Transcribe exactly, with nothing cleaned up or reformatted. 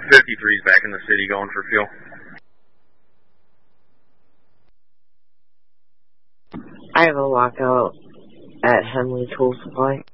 fifty-three's back in the city going for fuel. I have a lockout at Henley Tool Supply.